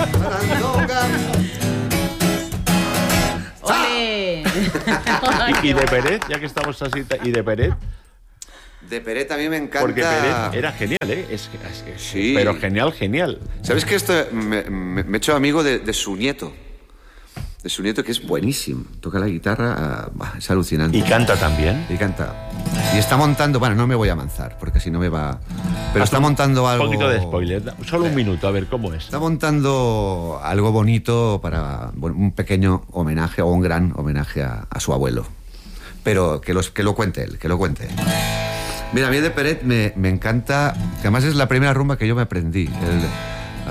¡Ole! Y de Peret, ya que estamos así, y de Peret, De Peret a mí me encanta. porque Peret era genial, ¿eh? Sí. Pero genial. ¿Sabes que esto me he hecho amigo de su nieto? De su nieto, que es buenísimo. Toca la guitarra, es alucinante. Y canta también. Y canta. Y está montando, bueno, no me voy a avanzar, porque si no me va... Pero está montando algo... Un poquito de spoiler, solo un minuto, a ver cómo es. Está montando algo bonito para un pequeño homenaje o un gran homenaje a su abuelo. Pero que lo cuente él, que lo cuente. Mira, a mí de Peret me encanta, que además es la primera rumba que yo me aprendí.